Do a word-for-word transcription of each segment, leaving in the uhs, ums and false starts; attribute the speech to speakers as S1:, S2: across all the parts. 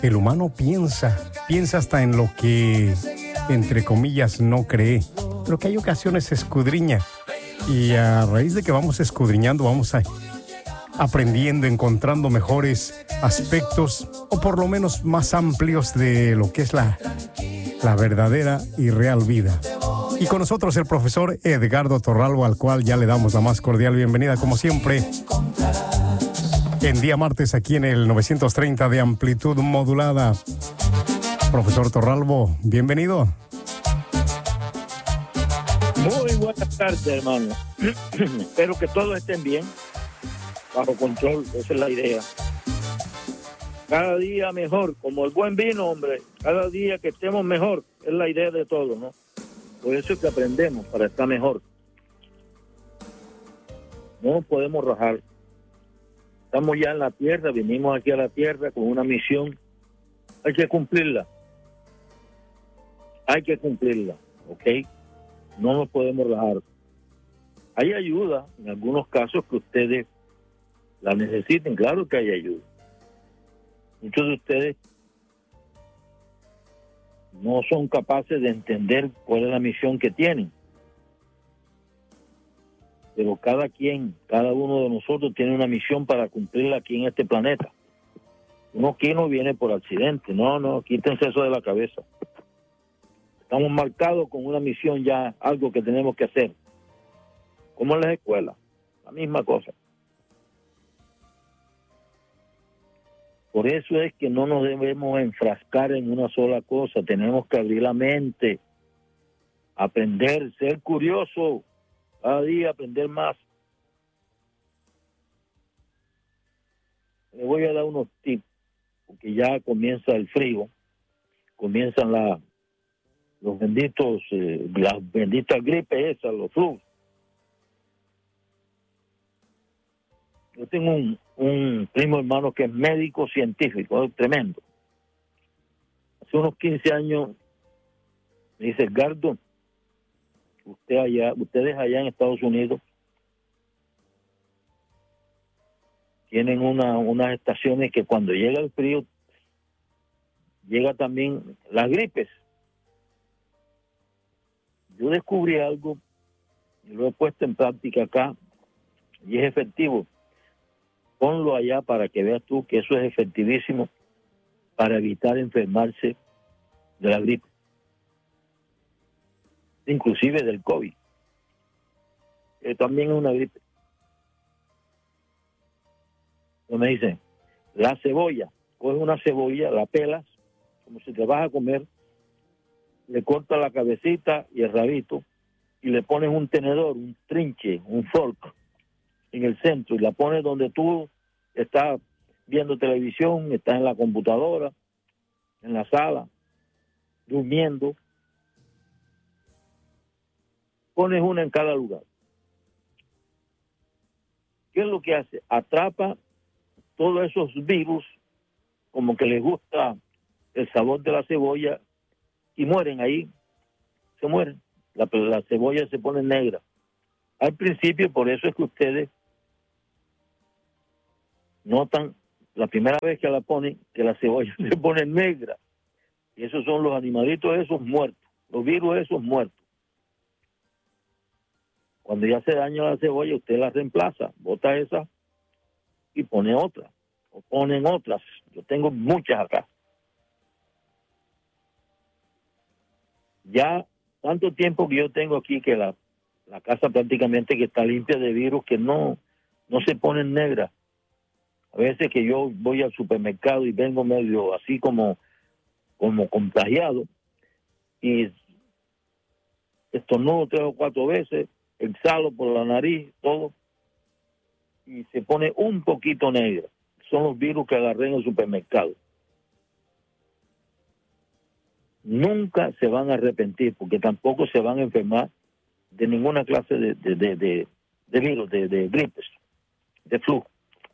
S1: el humano piensa, piensa hasta en lo que, entre comillas, no cree, pero que hay ocasiones se escudriña. Y a raíz de que vamos escudriñando, vamos a, aprendiendo, encontrando mejores aspectos, o por lo menos más amplios de lo que es la, la verdadera y real vida. Y con nosotros el profesor Edgardo Torralbo, al cual ya le damos la más cordial bienvenida, como siempre, en día martes aquí en el novecientos treinta de amplitud modulada. Profesor Torralbo, bienvenido.
S2: Muy buenas tardes, hermano. Espero que todos estén bien, bajo control, esa es la idea. Cada día mejor, como el buen vino, hombre, cada día que estemos mejor, es la idea de todo, ¿no? Por eso es que aprendemos, para estar mejor. No nos podemos rajar. Estamos ya en la tierra, vinimos aquí a la tierra con una misión. Hay que cumplirla. Hay que cumplirla, ¿ok? No nos podemos rajar. Hay ayuda en algunos casos que ustedes la necesiten, claro que hay ayuda. Muchos de ustedes no son capaces de entender cuál es la misión que tienen. Pero cada quien, cada uno de nosotros tiene una misión para cumplirla aquí en este planeta. Uno aquí no viene por accidente, no, no, quítense eso de la cabeza. Estamos marcados con una misión ya, algo que tenemos que hacer. Como en las escuelas, la misma cosa. Por eso es que no nos debemos enfrascar en una sola cosa. Tenemos que abrir la mente, aprender, ser curioso, cada día aprender más. Les voy a dar unos tips, porque ya comienza el frío, comienzan la, los benditos, eh, las benditas gripes esas, los flus. Yo tengo un, un primo hermano que es médico científico, es tremendo. Hace unos quince años me dice, Edgardo, usted allá, ustedes allá en Estados Unidos tienen una, unas estaciones que cuando llega el frío, llega también las gripes. Yo descubrí algo y lo he puesto en práctica acá y es efectivo. Ponlo allá para que veas tú que eso es efectivísimo para evitar enfermarse de la gripe, inclusive del COVID, que también es una gripe. Entonces me dicen, la cebolla, coges una cebolla, la pelas, como si te vas a comer, le cortas la cabecita y el rabito, y le pones un tenedor, un trinche, un fork, en el centro, y la pones donde tú estás viendo televisión, estás en la computadora, en la sala, durmiendo. Pones una en cada lugar. ¿Qué es lo que hace? Atrapa todos esos virus, como que les gusta el sabor de la cebolla, y mueren ahí, se mueren. La, la cebolla se pone negra. Al principio, por eso es que ustedes notan la primera vez que la ponen, que la cebolla se pone negra. Y esos son los animalitos esos muertos, los virus esos muertos. Cuando ya se daña la cebolla, usted la reemplaza, bota esa y pone otra, o ponen otras. Yo tengo muchas acá. Ya tanto tiempo que yo tengo aquí que la, la casa prácticamente que está limpia de virus que no, no se ponen negras. A veces que yo voy al supermercado y vengo medio así como, como contagiado y estornudo tres o cuatro veces, exhalo por la nariz, todo, y se pone un poquito negra. Son los virus que agarré en el supermercado. Nunca se van a arrepentir porque tampoco se van a enfermar de ninguna clase de, de, de, de, de virus, de, de gripes, de flu.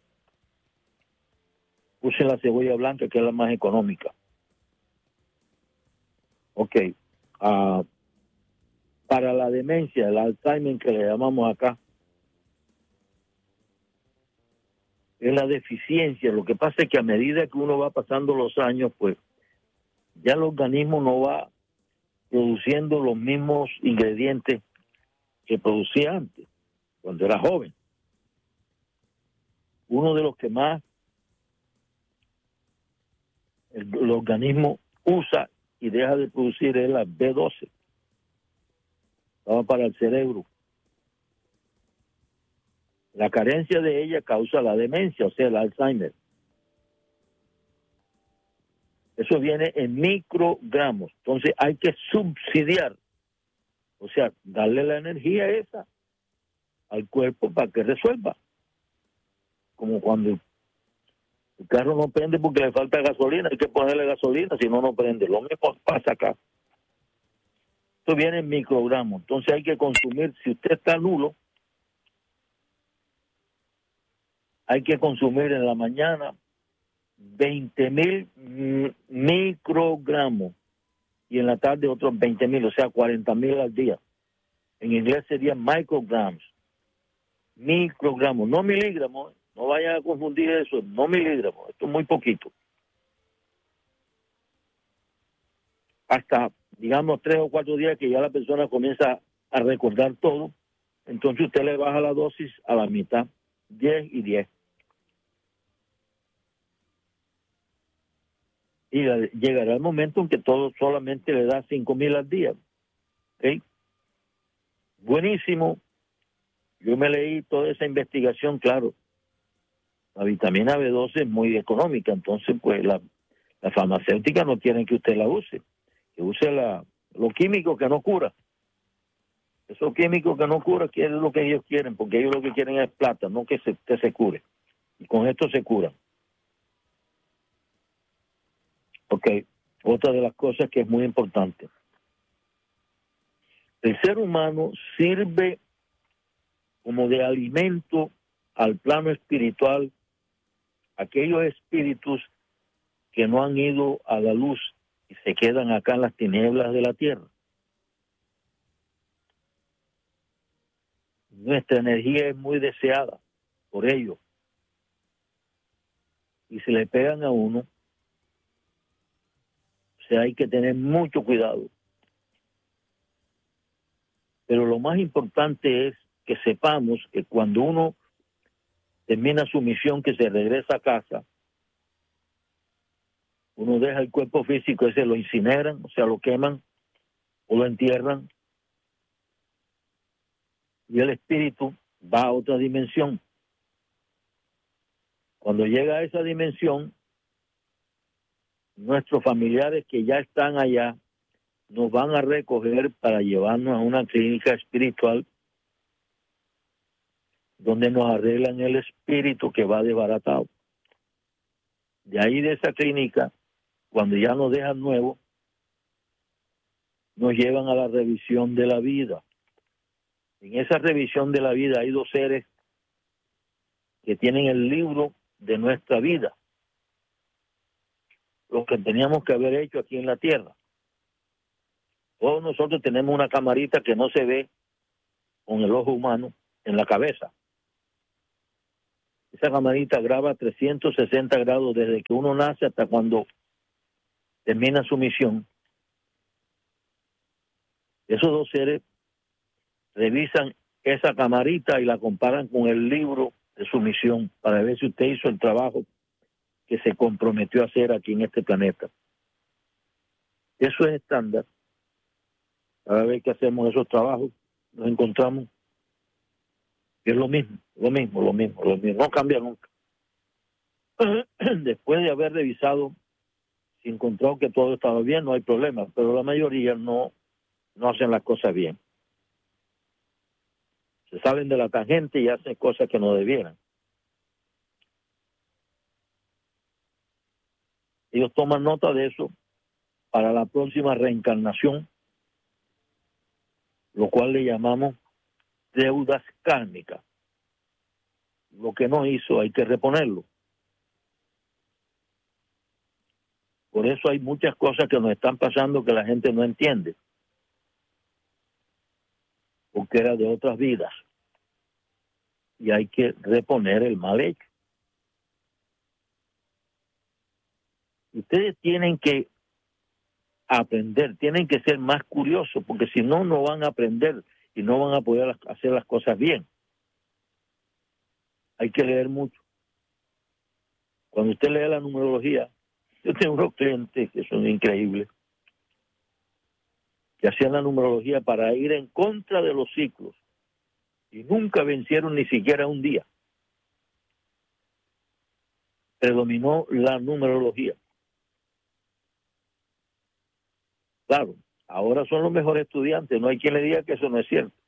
S2: Usen la cebolla blanca, que es la más económica. Ok. Uh, para la demencia, el Alzheimer que le llamamos acá, es la deficiencia. Lo que pasa es que a medida que uno va pasando los años, pues ya el organismo no va produciendo los mismos ingredientes que producía antes, cuando era joven. Uno de los que más el, el organismo usa y deja de producir es la B doce. Va para el cerebro. La carencia de ella causa la demencia, o sea, el Alzheimer. Eso viene en microgramos. Entonces hay que subsidiar, o sea, darle la energía esa al cuerpo para que resuelva. Como cuando el carro no prende porque le falta gasolina, hay que ponerle gasolina, si no, no prende. Lo mismo pasa acá. Esto viene en microgramos. Entonces hay que consumir, si usted está nulo, hay que consumir en la mañana veinte mil microgramos y en la tarde otros veinte mil, o sea, cuarenta mil al día. En inglés serían micrograms. Microgramos, no miligramos. No vayan a confundir eso, no miligramos. Esto es muy poquito. Hasta, digamos, tres o cuatro días que ya la persona comienza a recordar todo, entonces usted le baja la dosis a la mitad, diez y diez. Y llegará el momento en que todo solamente le da cinco mil al día. ¿Okay? Buenísimo. Yo me leí toda esa investigación, claro. La vitamina B doce es muy económica, entonces pues la, la farmacéutica no quieren que usted la use. Que use la, lo químico que no cura. Esos químicos que no cura, que es lo que ellos quieren, porque ellos lo que quieren es plata, no que se, que se cure. Y con esto se cura. Ok, otra de las cosas que es muy importante. El ser humano sirve como de alimento al plano espiritual, aquellos espíritus que no han ido a la luz y se quedan acá en las tinieblas de la tierra. Nuestra energía es muy deseada por ellos. Y si le pegan a uno, o sea, hay que tener mucho cuidado. Pero lo más importante es que sepamos que cuando uno termina su misión, que se regresa a casa, uno deja el cuerpo físico, ese lo incineran, o sea, lo queman o lo entierran, y el espíritu va a otra dimensión. Cuando llega a esa dimensión, nuestros familiares que ya están allá nos van a recoger para llevarnos a una clínica espiritual donde nos arreglan el espíritu que va desbaratado. De ahí, de esa clínica, cuando ya nos dejan nuevos, nos llevan a la revisión de la vida. En esa revisión de la vida hay dos seres que tienen el libro de nuestra vida, lo que teníamos que haber hecho aquí en la tierra. Todos nosotros tenemos una camarita que no se ve con el ojo humano en la cabeza. Esa camarita graba trescientos sesenta grados desde que uno nace hasta cuando termina su misión. Esos dos seres revisan esa camarita y la comparan con el libro de su misión para ver si usted hizo el trabajo que se comprometió a hacer aquí en este planeta. Eso es estándar. Cada vez que hacemos esos trabajos, nos encontramos que es lo mismo, lo mismo, lo mismo, lo mismo. No cambia nunca. Después de haber revisado, si encontró que todo estaba bien, no hay problema, pero la mayoría no, no hacen las cosas bien. Se salen de la tangente y hacen cosas que no debieran. Ellos toman nota de eso para la próxima reencarnación, lo cual le llamamos deudas kármicas. Lo que no hizo hay que reponerlo. Por eso hay muchas cosas que nos están pasando que la gente no entiende, porque era de otras vidas y hay que reponer el mal hecho. Ustedes tienen que aprender, tienen que ser más curiosos, porque si no, no van a aprender y no van a poder hacer las cosas bien. Hay que leer mucho. Cuando usted lee la numerología, yo tengo unos clientes que son increíbles, que hacían la numerología para ir en contra de los ciclos y nunca vencieron ni siquiera un día. Predominó la numerología. Claro, ahora son los mejores estudiantes, no hay quien le diga que eso no es cierto.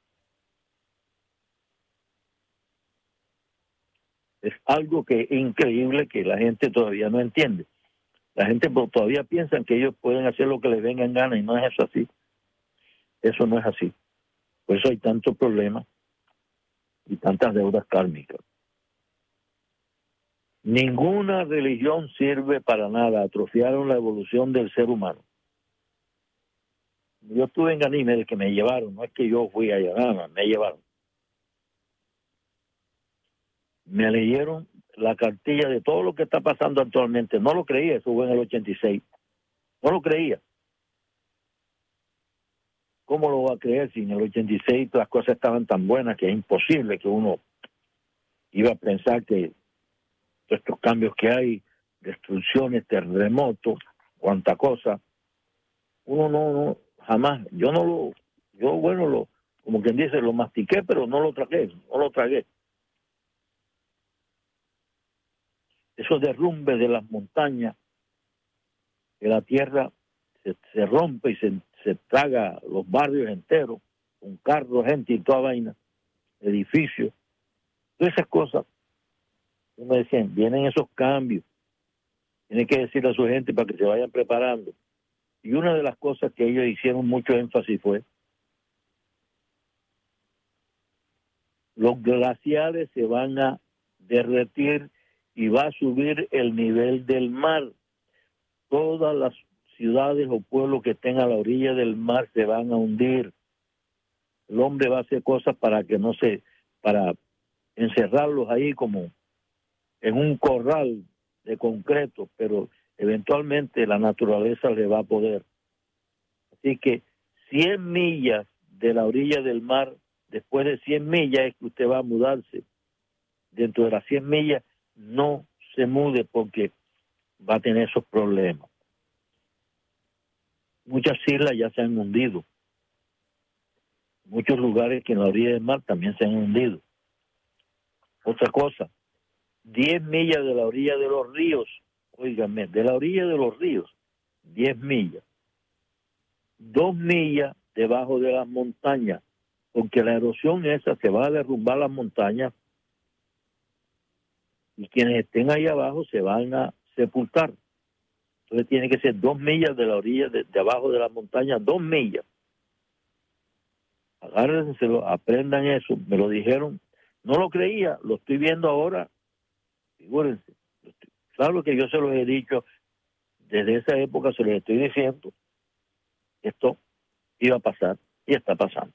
S2: Es algo que es increíble que la gente todavía no entiende. La gente todavía piensa que ellos pueden hacer lo que les venga en gana y no es eso así. Eso no es así. Por eso hay tantos problemas y tantas deudas kármicas. Ninguna religión sirve para nada. Atrofiaron la evolución del ser humano. Yo estuve en Ganímedes, que me llevaron, no es que yo fui allá, nada, me llevaron. Me leyeron la cartilla de todo lo que está pasando actualmente. No lo creía, eso fue en el ochenta y seis. No lo creía. ¿Cómo lo va a creer si en el ochenta y seis las cosas estaban tan buenas que es imposible que uno iba a pensar que todos estos cambios que hay, destrucciones, terremotos, cuánta cosa, uno no, no, jamás, yo no lo, yo bueno, lo, como quien dice, lo mastiqué, pero no lo tragué, no lo tragué. Esos derrumbes de las montañas, que la tierra se, se rompe y se, se traga los barrios enteros, con carros, gente y toda vaina, edificios, todas esas cosas. Me decían, vienen esos cambios, tiene que decirle a su gente para que se vayan preparando. Y una de las cosas que ellos hicieron mucho énfasis fue, los glaciares se van a derretir y va a subir el nivel del mar. Todas las ciudades o pueblos que estén a la orilla del mar se van a hundir. El hombre va a hacer cosas para que no se, para encerrarlos ahí como en un corral de concreto, pero eventualmente la naturaleza le va a poder. Así que cien millas de la orilla del mar, después de cien millas es que usted va a mudarse. Dentro de las cien millas no se mude porque va a tener esos problemas. Muchas islas ya se han hundido. Muchos lugares que en la orilla del mar también se han hundido. Otra cosa, diez millas de la orilla de los ríos, óigame, de la orilla de los ríos, diez millas. Dos millas debajo de las montañas, porque la erosión esa se va a derrumbar las montañas y quienes estén ahí abajo se van a sepultar. Entonces tiene que ser dos millas de la orilla de, de abajo de la montaña, dos millas. Agárrenselo, aprendan eso. Me lo dijeron, no lo creía, lo estoy viendo ahora. Figúrense, claro que yo se los he dicho, desde esa época se los estoy diciendo, esto iba a pasar y está pasando.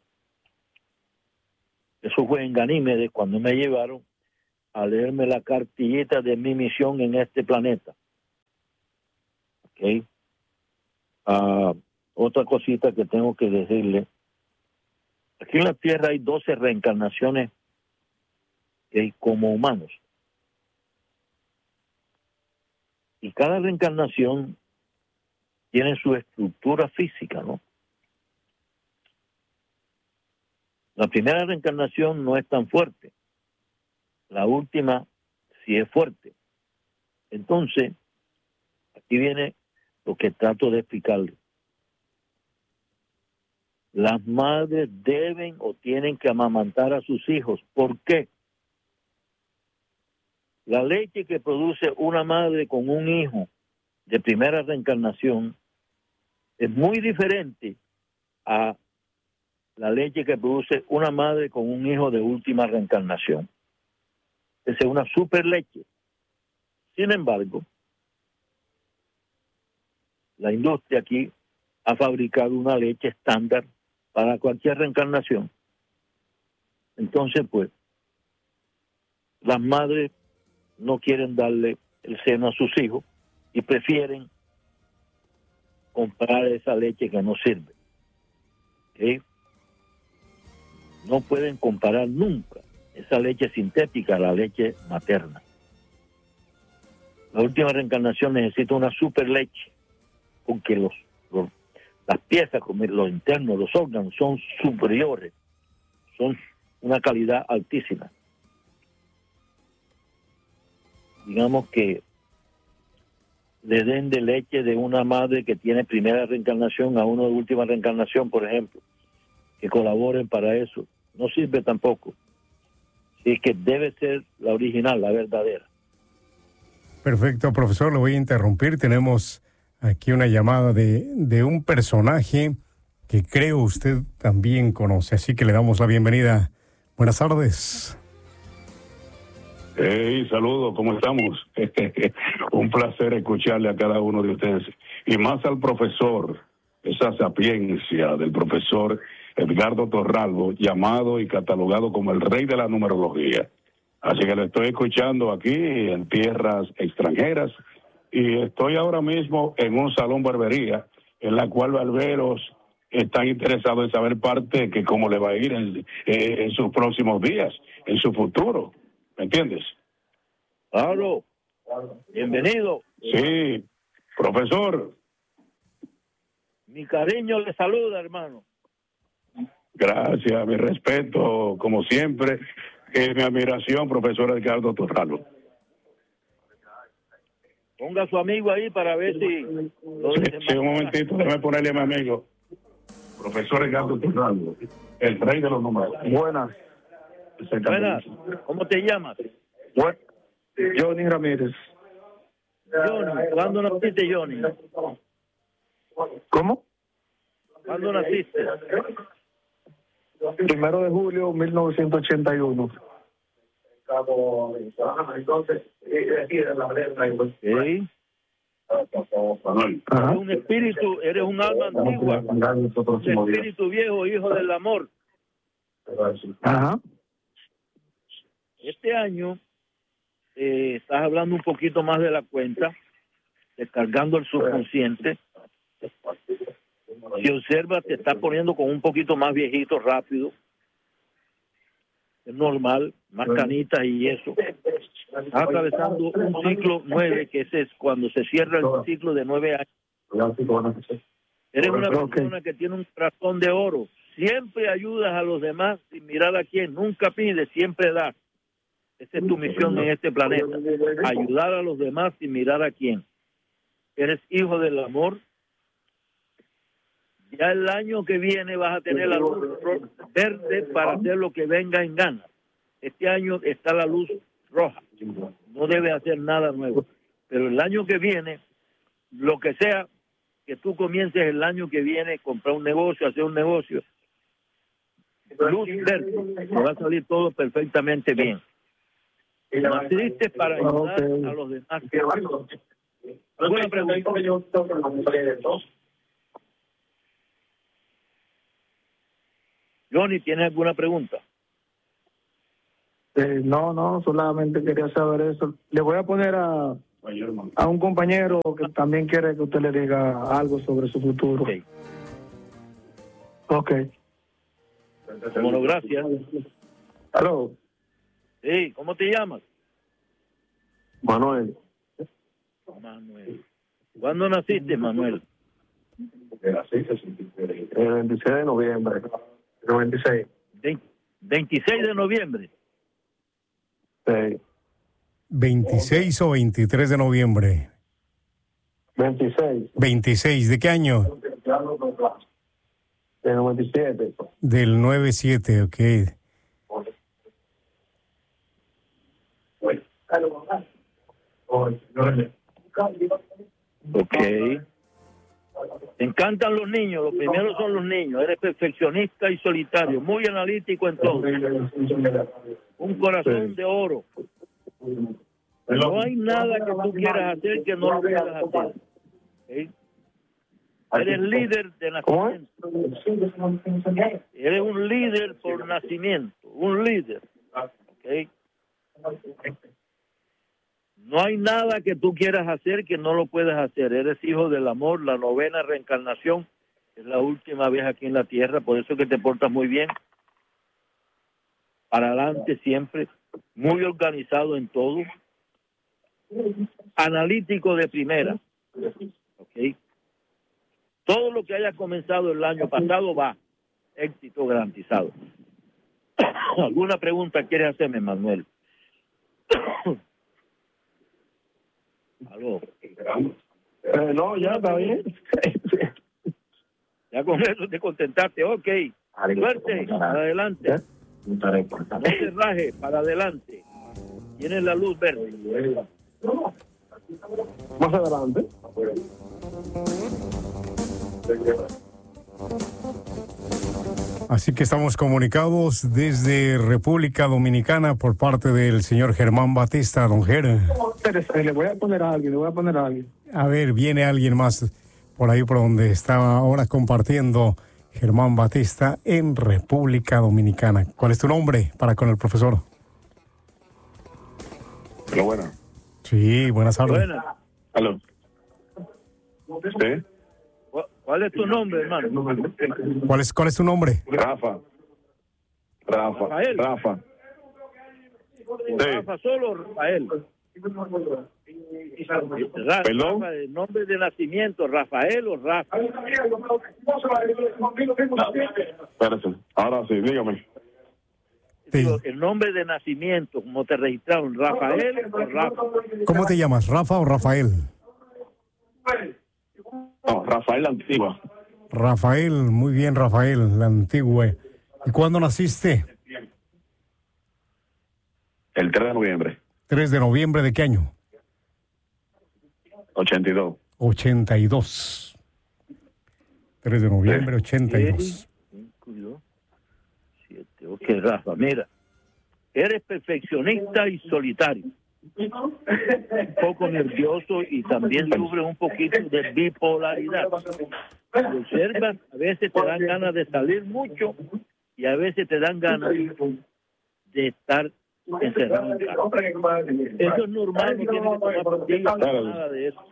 S2: Eso fue en Ganímedes cuando me llevaron a leerme la cartillita de mi misión en este planeta. ¿Ok? Uh, otra cosita que tengo que decirle. Aquí en la Tierra hay doce reencarnaciones, ¿okay?, como humanos. Y cada reencarnación tiene su estructura física, ¿no? La primera reencarnación no es tan fuerte. La última sí es fuerte. Entonces, aquí viene lo que trato de explicarle. Las madres deben o tienen que amamantar a sus hijos. ¿Por qué? La leche que produce una madre con un hijo de primera reencarnación es muy diferente a la leche que produce una madre con un hijo de última reencarnación. Esa es una super leche. Sin embargo, la industria aquí ha fabricado una leche estándar para cualquier reencarnación. Entonces, pues, las madres no quieren darle el seno a sus hijos y prefieren comprar esa leche que no sirve. ¿Okay? No pueden comparar nunca esa leche sintética a la leche materna. La última reencarnación necesita una super leche, porque los, los las piezas, como los internos, los órganos, son superiores, son una calidad altísima. Digamos que le den de leche de una madre que tiene primera reencarnación a uno de última reencarnación, por ejemplo, que colaboren para eso. No sirve tampoco. Así que debe ser la original, la verdadera.
S1: Perfecto, profesor, lo voy a interrumpir. Tenemos aquí una llamada de, de un personaje que creo usted también conoce, así que le damos la bienvenida. Buenas tardes.
S3: Hey, saludos, ¿cómo estamos? Un placer escucharle a cada uno de ustedes. Y más al profesor, esa sapiencia del profesor Edgardo Torralbo, llamado y catalogado como el rey de la numerología. Así que lo estoy escuchando aquí en tierras extranjeras y estoy ahora mismo en un salón barbería en la cual barberos están interesados en saber parte que cómo le va a ir en, eh, en sus próximos días, en su futuro. ¿Me entiendes?
S2: Claro. Bienvenido.
S3: Sí, profesor.
S2: Mi cariño le saluda, hermano.
S3: Gracias, mi respeto, como siempre. Eh, mi admiración, profesor Edgardo Torralbo.
S2: Ponga a su amigo ahí para ver si...
S3: Sí, sí, un momentito, déjame ponerle a mi amigo. Profesor Edgardo Torralbo, el rey de los números.
S4: Buenas.
S2: Buenas. ¿Cómo te llamas?
S4: Bueno, Johnny Ramírez.
S2: Johnny. ¿Cuándo naciste, Johnny?
S4: ¿Cómo?
S2: ¿Cuándo naciste?
S4: Primero de julio de mil novecientos ochenta y uno.
S2: ¿Sí? Eres un espíritu, eres un alma antigua, un espíritu viejo, hijo del amor.
S4: Ajá.
S2: Este año eh, estás hablando un poquito más de la cuenta, descargando el subconsciente. Si observas, te estás poniendo con un poquito más viejito, rápido. Es normal, más canitas y eso. Estás atravesando un ciclo nueve, que ese es cuando se cierra el ciclo de nueve años. Eres una persona que tiene un corazón de oro. Siempre ayudas a los demás sin mirar a quién. Nunca pides, siempre das. Esa es tu misión en este planeta. Ayudar a los demás sin mirar a quién. Eres hijo del amor. Ya el año que viene vas a tener la luz verde para hacer lo que venga en gana. Este año está la luz roja. No debes hacer nada nuevo. Pero el año que viene, lo que sea que tú comiences el año que viene, comprar un negocio, hacer un negocio, luz verde, te va a salir todo perfectamente bien. Naciste para ayudar a los demás. ¿Alguna pregunta? Johnny, ¿tiene alguna pregunta?
S4: Eh, no, no, solamente quería saber eso. Le voy a poner a, a un compañero que también quiere que usted le diga algo sobre su futuro.
S2: Ok.
S4: Ok.
S2: Bueno, gracias.
S4: Aló.
S2: Sí, ¿cómo te llamas?
S4: Manuel.
S2: Manuel. ¿Cuándo naciste, Manuel?
S4: El veintiséis de noviembre. El veintiséis.
S2: veintiséis de noviembre.
S4: Sí.
S1: veintiséis o veintitrés de noviembre.
S4: veintiséis.
S1: veintiséis, ¿de qué año?
S4: El noventa y siete.
S1: Del noventa y siete, ok.
S2: Ok. Te encantan los niños. Los primeros son los niños. Eres perfeccionista y solitario. Muy analítico en todo. Un corazón de oro. No hay nada que tú quieras hacer que no lo puedas hacer. ¿Okay? Eres líder de nacimiento. Eres un líder por nacimiento. Un líder. ¿Okay? No hay nada que tú quieras hacer que no lo puedas hacer. Eres hijo del amor, la novena reencarnación. Es la última vez aquí en la tierra, por eso que te portas muy bien. Para adelante siempre, muy organizado en todo. Analítico de primera. ¿Ok? Todo lo que haya comenzado el año pasado va. Éxito garantizado. ¿Alguna pregunta quieres hacerme, Manuel? ¿Aló?
S4: Eh, no, ya está bien.
S2: Ya con eso te contentaste. Ok. Suerte. Para adelante. No te raje. Para adelante. Tienes la luz verde.
S4: Más adelante.
S1: Así que estamos comunicados desde República Dominicana por parte del señor Germán Batista. Don Ger.
S4: Le voy a poner a alguien, le voy a poner a alguien.
S1: A ver, viene alguien más por ahí por donde está ahora compartiendo Germán Batista en República Dominicana. ¿Cuál es tu nombre para con el profesor?
S3: Pero bueno.
S1: Sí, buenas tardes.
S2: Buenas.
S3: Aló. ¿Sí?
S2: ¿Cuál es tu nombre, hermano?
S1: ¿Cuál es, cuál es tu nombre?
S3: Rafa. Rafa.
S2: Rafael.
S3: Rafa. Sí.
S2: Rafa solo o Rafael. Rafa,
S3: ¿Perdón?
S2: Rafa, el nombre de nacimiento, Rafael o Rafa.
S3: Espérate. Ahora sí, dígame.
S1: Sí.
S2: Digo, el nombre de nacimiento, como te registraron, Rafael o Rafa.
S1: ¿Cómo te llamas, Rafa o Rafael?
S3: No, Rafael la Antigua.
S1: Rafael, muy bien, Rafael, la antigua. ¿Y cuándo naciste?
S3: El tres de noviembre.
S1: tres de noviembre de qué año?
S3: ochenta y dos.
S1: ochenta y dos. tres de noviembre, ochenta y dos.
S2: cinco, siete. Ok, Rafa, mira. Eres perfeccionista y solitario. Un poco nervioso y también sufres un poquito de bipolaridad. Lo observas, a veces te dan ganas de salir mucho y a veces te dan ganas de estar encerrado en casa. Eso es normal, no tienes que tomar pastillas, nada de eso.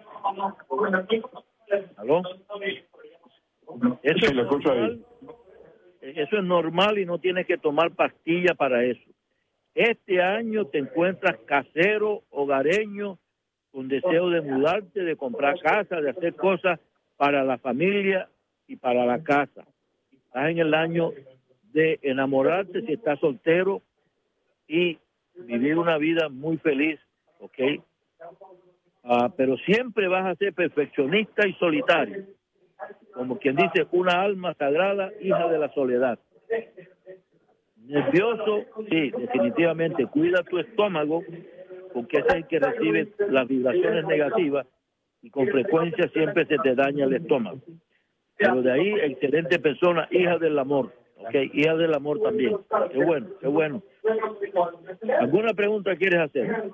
S2: ¿Aló? Eso
S3: Sí,
S2: es
S3: lo escucho
S2: normal. Eso es normal y no tienes que tomar pastilla para eso. Este año te encuentras casero, hogareño, con deseo de mudarte, de comprar casa, de hacer cosas para la familia y para la casa. Estás en el año de enamorarte si estás soltero y vivir una vida muy feliz, ¿ok? Uh, pero siempre vas a ser perfeccionista y solitario. Como quien dice, una alma sagrada, hija de la soledad. Nervioso, sí, definitivamente. Cuida tu estómago, porque ese es el que recibe las vibraciones negativas y con frecuencia siempre se te daña el estómago. Pero de ahí, excelente persona, hija del amor. Ok, hija del amor también. Qué bueno, qué bueno. ¿Alguna pregunta quieres hacer?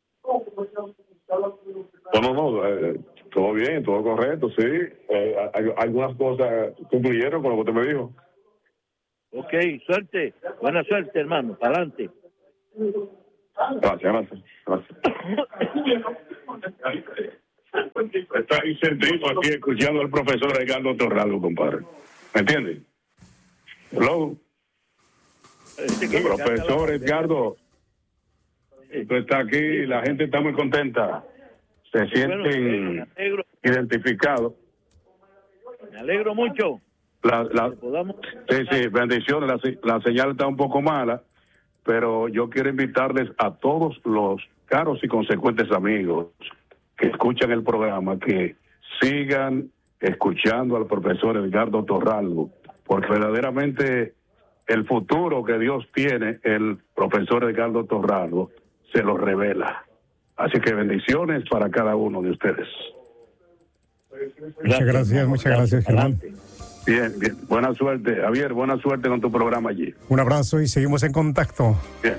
S3: No, no, no. Eh, todo bien, todo correcto, sí. Eh, hay, algunas cosas cumplieron con lo que usted me dijo.
S2: Ok, suerte. Buena suerte, hermano. Para adelante.
S3: Gracias, gracias. gracias. Está Vicentino aquí escuchando al profesor Edgardo Torralbo, compadre. ¿Me entiendes? Hello. Profesor Edgardo, tú estás aquí y la gente está muy contenta. Se sienten
S2: bueno, me alegro.
S3: identificados.
S2: Me alegro mucho.
S3: La, la,
S2: podamos...
S3: Sí, sí, bendiciones. La, la señal está un poco mala, pero yo quiero invitarles a todos los caros y consecuentes amigos que escuchan el programa que sigan escuchando al profesor Edgardo Torralbo, porque verdaderamente el futuro que Dios tiene, el profesor Edgardo Torralbo, se lo revela. Así que bendiciones para cada uno de ustedes.
S1: Muchas gracias, muchas gracias, Germán.
S3: Bien, bien. Buena suerte, Javier. Buena suerte con tu programa allí.
S1: Un abrazo y seguimos en contacto.
S3: Bien.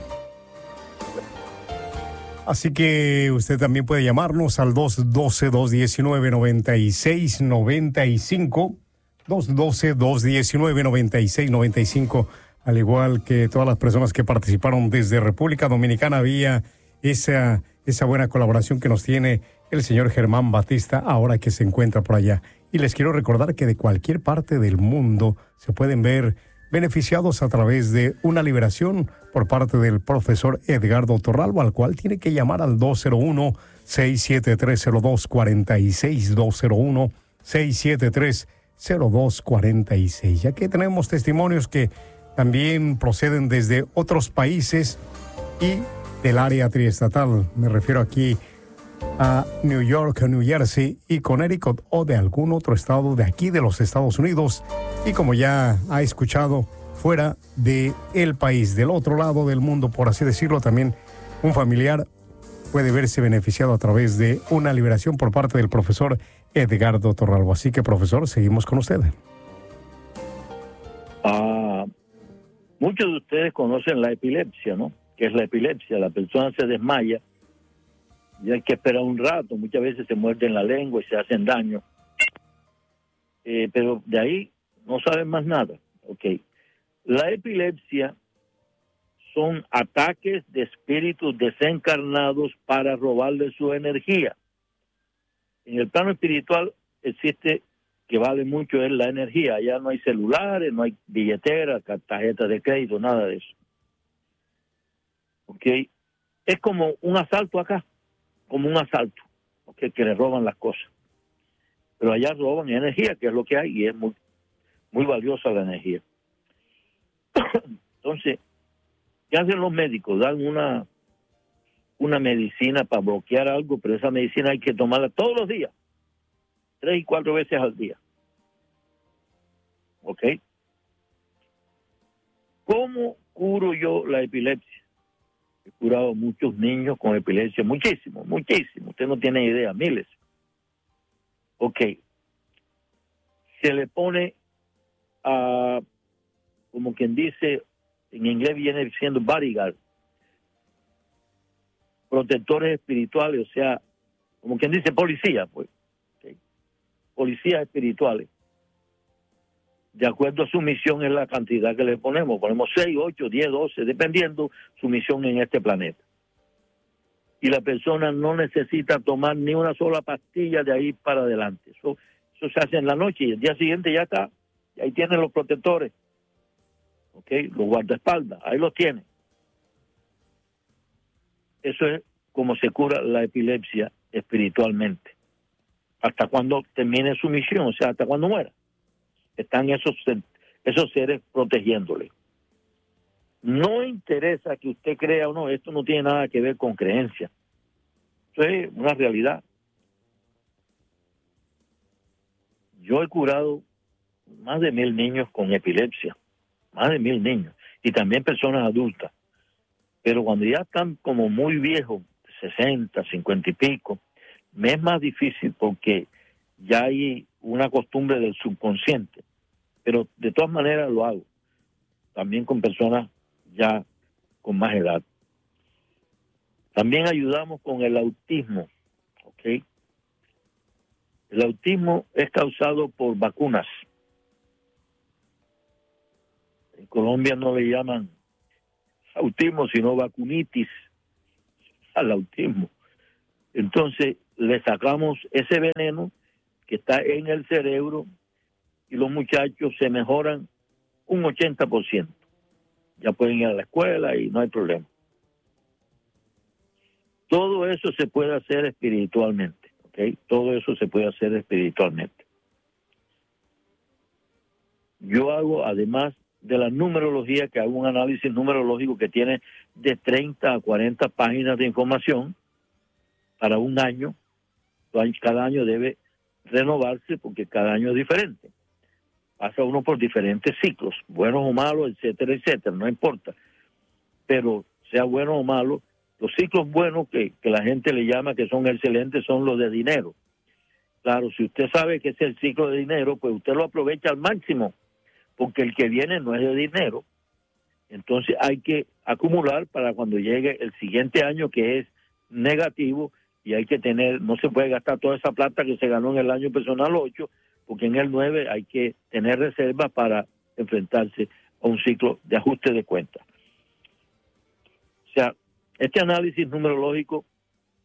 S1: Así que usted también puede llamarnos al dos uno dos, dos uno nueve, nueve seis nueve cinco. dos uno dos, dos uno nueve, nueve seis nueve cinco. Al igual que todas las personas que participaron desde República Dominicana vía esa esa buena colaboración que nos tiene el señor Germán Batista ahora que se encuentra por allá. Y les quiero recordar que de cualquier parte del mundo se pueden ver beneficiados a través de una liberación por parte del profesor Edgardo Torralbo, al cual tiene que llamar al dos cero uno, seis siete tres, cero dos cuatro seis, dos cero uno, seis siete tres, cero dos cuatro seis. Ya que tenemos testimonios que también proceden desde otros países y del área triestatal. Me refiero aquí a New York, New Jersey y Connecticut o de algún otro estado de aquí de los Estados Unidos. Y como ya ha escuchado, fuera de el país, del otro lado del mundo, por así decirlo, también un familiar puede verse beneficiado a través de una liberación por parte del profesor Edgardo Torralbo. Así que, profesor, seguimos con usted.
S2: Ah, muchos de ustedes conocen la epilepsia, ¿no? Que es la epilepsia, la persona se desmaya y hay que esperar un rato, muchas veces se muerden la lengua y se hacen daño, eh, pero de ahí no saben más nada. Okay. La epilepsia son ataques de espíritus desencarnados para robarle su energía. En el plano espiritual existe, que vale mucho, es la energía. Allá no hay celulares, no hay billeteras, tarjetas de crédito, nada de eso. Okay. Es como un asalto acá, como un asalto, okay, que le roban las cosas. Pero allá roban energía, que es lo que hay, y es muy, muy valiosa la energía. Entonces, ¿qué hacen los médicos? Dan una, una medicina para bloquear algo, pero esa medicina hay que tomarla todos los días, tres y cuatro veces al día. ¿Ok? ¿Cómo curo yo la epilepsia? He curado muchos niños con epilepsia, muchísimo, muchísimo. Usted no tiene idea, miles. Ok. Se le pone a, como quien dice, en inglés viene siendo bodyguard, protectores espirituales, o sea, como quien dice policía, pues. Okay. Policías espirituales. De acuerdo a su misión es la cantidad que le ponemos. Ponemos seis, ocho, diez, doce, dependiendo su misión en este planeta. Y la persona no necesita tomar ni una sola pastilla de ahí para adelante. Eso, eso se hace en la noche y el día siguiente ya está. Y ahí tienen los protectores. ¿Ok? Los guardaespaldas. Ahí los tienen. Eso es como se cura la epilepsia espiritualmente. Hasta cuando termine su misión, o sea, hasta cuando muera. Están esos, esos seres protegiéndole. No interesa que usted crea o no, esto no tiene nada que ver con creencia. Esto es una realidad. Yo he curado más de mil niños con epilepsia, más de mil niños, y también personas adultas. Pero cuando ya están como muy viejos, sesenta, cincuenta y pico, me es más difícil porque ya hay una costumbre del subconsciente, pero de todas maneras lo hago, también con personas ya con más edad. También ayudamos con el autismo, ¿ok? El autismo es causado por vacunas. En Colombia no le llaman autismo, sino vacunitis al autismo. Entonces, le sacamos ese veneno que está en el cerebro y los muchachos se mejoran un ochenta por ciento. Ya pueden ir a la escuela y no hay problema. Todo eso se puede hacer espiritualmente, ¿ok? Todo eso se puede hacer espiritualmente. Yo hago, además de la numerología, que hago un análisis numerológico que tiene de treinta a cuarenta páginas de información para un año. Cada año debe renovarse porque cada año es diferente. Pasa uno por diferentes ciclos, buenos o malos, etcétera, etcétera, no importa. Pero sea bueno o malo, los ciclos buenos que, que la gente le llama que son excelentes son los de dinero. Claro, si usted sabe que es el ciclo de dinero, pues usted lo aprovecha al máximo, porque el que viene no es de dinero. Entonces hay que acumular para cuando llegue el siguiente año, que es negativo, y hay que tener, no se puede gastar toda esa plata que se ganó en el año personal ocho, porque en el nueve hay que tener reserva para enfrentarse a un ciclo de ajuste de cuentas. O sea, este análisis numerológico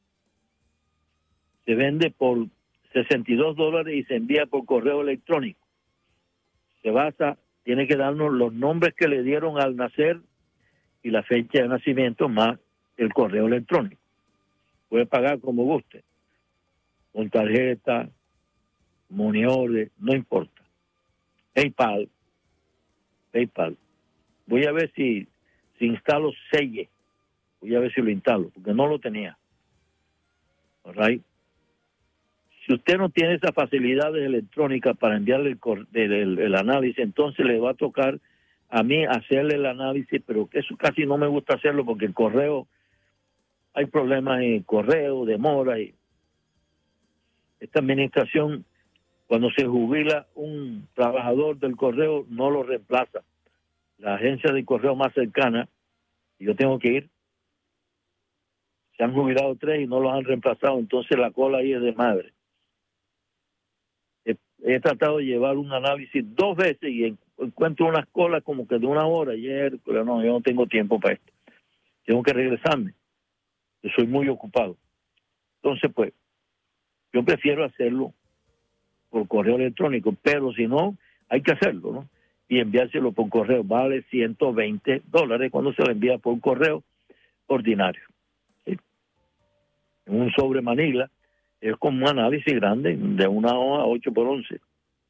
S2: se vende por sesenta y dos dólares y se envía por correo electrónico. Se basa, tiene que darnos los nombres que le dieron al nacer y la fecha de nacimiento más el correo electrónico. Puede pagar como guste, con tarjeta, money order, no importa. PayPal, PayPal. Voy a ver si, si instalo Selle. Voy a ver si lo instalo, porque no lo tenía. All right. Si usted no tiene esas facilidades electrónicas para enviarle el, el, el, el análisis, entonces le va a tocar a mí hacerle el análisis, pero eso casi no me gusta hacerlo porque el correo, hay problemas en el correo, demora. Y esta administración, cuando se jubila un trabajador del correo, no lo reemplaza. La agencia de correo más cercana, yo tengo que ir, se han jubilado tres y no los han reemplazado, entonces la cola ahí es de madre. He, he tratado de llevar un análisis dos veces y encuentro unas colas como que de una hora ayer, pero no, yo no tengo tiempo para esto. Tengo que regresarme. Yo soy muy ocupado. Entonces, pues, yo prefiero hacerlo por correo electrónico, pero si no, hay que hacerlo, ¿no? Y enviárselo por correo. Vale ciento veinte dólares cuando se lo envía por correo ordinario. ¿Sí? En un sobre Manila, es como un análisis grande, de una hoja ocho por once.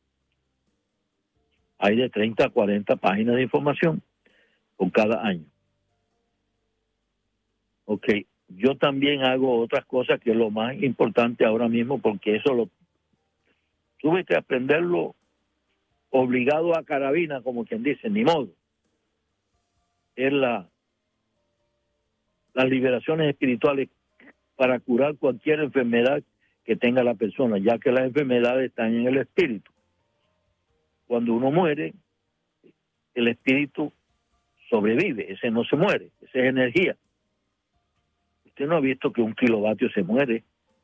S2: Hay de treinta a cuarenta páginas de información por cada año. Ok, yo también hago otras cosas que es lo más importante ahora mismo, porque eso lo tuve que aprenderlo obligado a carabina, como quien dice, ni modo. Es la las liberaciones espirituales para curar cualquier enfermedad que tenga la persona, ya que las enfermedades están en el espíritu. Cuando uno muere, el espíritu sobrevive, ese no se muere, esa es energía. Usted no ha visto que un kilovatio se muere.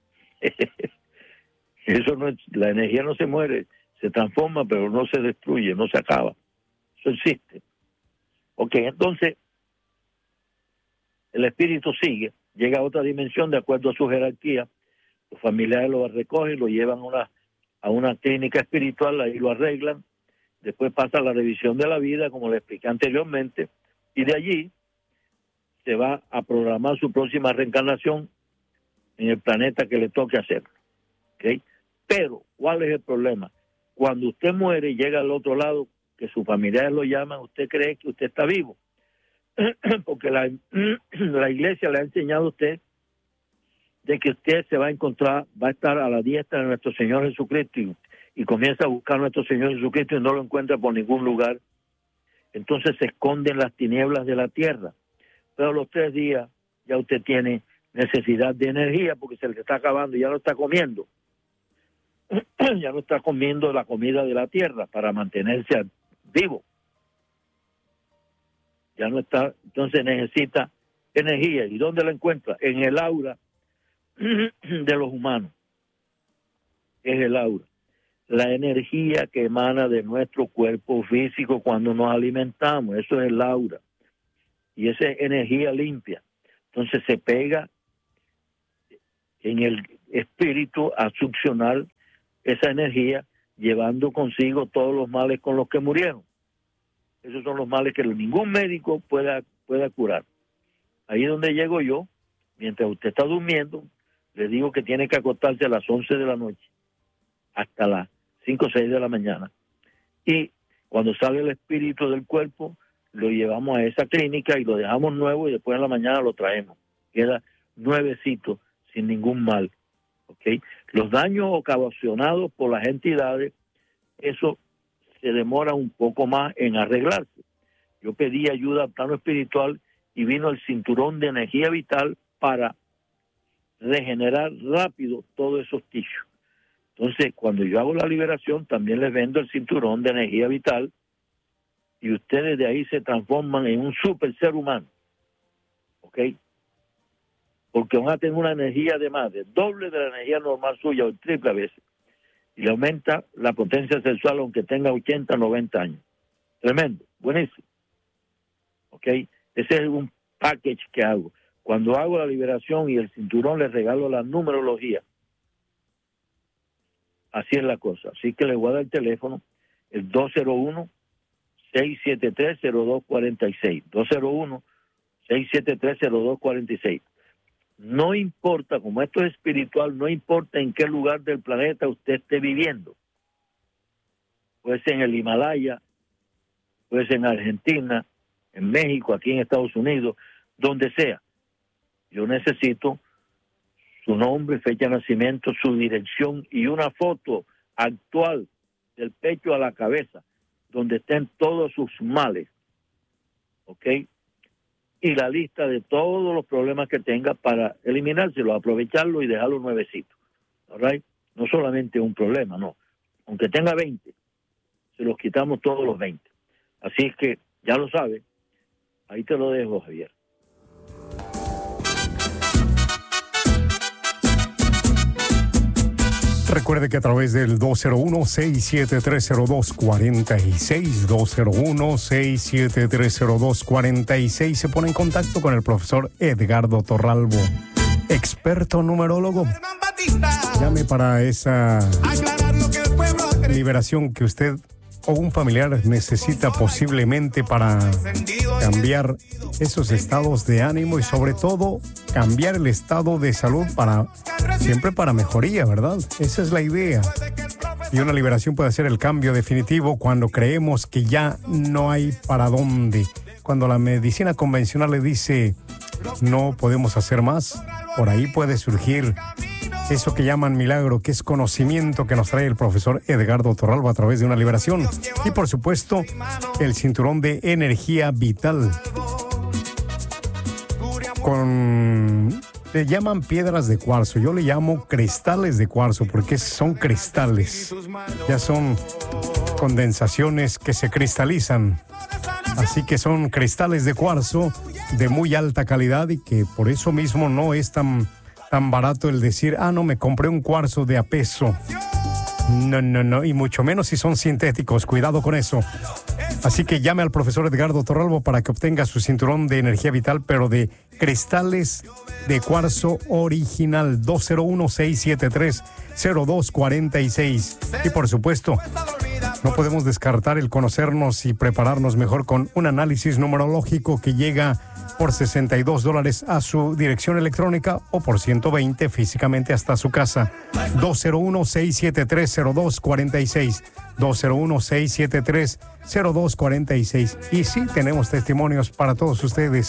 S2: Eso no es, la energía no se muere, se transforma, pero no se destruye, no se acaba. Eso existe. Ok, entonces, el espíritu sigue, llega a otra dimensión de acuerdo a su jerarquía. Los familiares lo recogen, lo llevan a una, a una clínica espiritual, ahí lo arreglan. Después pasa la revisión de la vida, como le expliqué anteriormente, y de allí se va a programar su próxima reencarnación en el planeta que le toque hacerlo. ¿Okay? Pero, ¿cuál es el problema? Cuando usted muere y llega al otro lado, que sus familiares lo llaman, usted cree que usted está vivo. Porque la, la iglesia le ha enseñado a usted de que usted se va a encontrar, va a estar a la diestra de nuestro Señor Jesucristo y, y comienza a buscar a nuestro Señor Jesucristo y no lo encuentra por ningún lugar. Entonces se esconde en las tinieblas de la tierra. Pero a los tres días ya usted tiene necesidad de energía porque se le está acabando y ya no está comiendo. Ya no está comiendo la comida de la tierra para mantenerse vivo. Ya no está, entonces necesita energía. ¿Y dónde la encuentra? En el aura de los humanos. Es el aura. La energía que emana de nuestro cuerpo físico cuando nos alimentamos. Eso es el aura. Y esa es energía limpia. Entonces se pega en el espíritu a succionar esa energía, llevando consigo todos los males con los que murieron. Esos son los males que ningún médico pueda, pueda curar. Ahí es donde llego yo, mientras usted está durmiendo, le digo que tiene que acostarse a las once de la noche, hasta las cinco o seis de la mañana. Y cuando sale el espíritu del cuerpo, lo llevamos a esa clínica y lo dejamos nuevo y después en la mañana lo traemos. Queda nuevecito, sin ningún mal. ¿Okay? Los daños ocasionados por las entidades, eso se demora un poco más en arreglarse. Yo pedí ayuda al plano espiritual y vino el cinturón de energía vital para regenerar rápido todos esos tissues. Entonces, cuando yo hago la liberación, también les vendo el cinturón de energía vital y ustedes de ahí se transforman en un super ser humano. ¿Ok? Porque van a tener una energía de más, de doble de la energía normal suya o triple a veces. Y le aumenta la potencia sexual aunque tenga ochenta, noventa años. Tremendo, buenísimo. ¿Ok? Ese es un package que hago. Cuando hago la liberación y el cinturón, les regalo la numerología. Así es la cosa. Así que le voy a dar el teléfono, el dos cero uno, seis siete tres, cero dos cuatro seis. dos cero uno, seis siete tres, cero dos cuatro seis. No importa, como esto es espiritual, no importa en qué lugar del planeta usted esté viviendo. Puede ser en el Himalaya, puede ser en Argentina, en México, aquí en Estados Unidos, donde sea. Yo necesito su nombre, fecha de nacimiento, su dirección y una foto actual del pecho a la cabeza, donde estén todos sus males, ¿ok? Y la lista de todos los problemas que tenga para eliminárselos, aprovecharlo y dejarlo nuevecito, ¿all right? No solamente un problema, no. Aunque tenga veinte, se los quitamos todos los veinte. Así es que, ya lo sabe, ahí te lo dejo, Javier.
S1: Recuerde que a través del dos cero uno, seis siete tres, cero dos cuatro seis, dos cero uno, seis siete tres, cero dos cuatro seis, se pone en contacto con el profesor Edgardo Torralbo, experto numerólogo. Llame para esa liberación que usted o un familiar necesita posiblemente para cambiar esos estados de ánimo y sobre todo cambiar el estado de salud para siempre para mejoría, ¿verdad? Esa es la idea. Y una liberación puede ser el cambio definitivo cuando creemos que ya no hay para dónde. Cuando la medicina convencional le dice no podemos hacer más, por ahí puede surgir eso que llaman milagro, que es conocimiento que nos trae el profesor Edgardo Torralbo a través de una liberación. Y por supuesto, el cinturón de energía vital. Con... le llaman piedras de cuarzo, yo le llamo cristales de cuarzo, porque son cristales. Ya son condensaciones que se cristalizan. Así que son cristales de cuarzo de muy alta calidad y que por eso mismo no es tan... tan barato el decir, ah, no, me compré un cuarzo de a peso. No, no, no, y mucho menos si son sintéticos, cuidado con eso. Así que llame al profesor Edgardo Torralbo para que obtenga su cinturón de energía vital, pero de cristales de cuarzo original, dos cero uno, seis siete tres, cero dos cuatro seis. Y por supuesto, no podemos descartar el conocernos y prepararnos mejor con un análisis numerológico que llega por sesenta y dos dólares a su dirección electrónica o por ciento veinte físicamente hasta su casa. dos cero uno, seis siete tres, cero dos cuatro seis. dos cero uno, seis siete tres, cero dos cuatro seis. Y sí, tenemos testimonios para todos ustedes.